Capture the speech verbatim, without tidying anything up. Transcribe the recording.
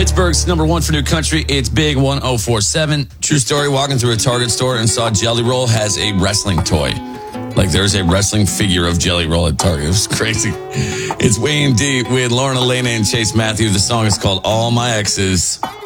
Pittsburgh's number one for new country. It's Big one oh four seven. True story, walking through a Target store and saw Jelly Roll has a wrestling toy. Like there's a wrestling figure of Jelly Roll at Target. It was crazy. It's Wayne D with Lauren Elena and Chase Matthew. The song is called All My Exes.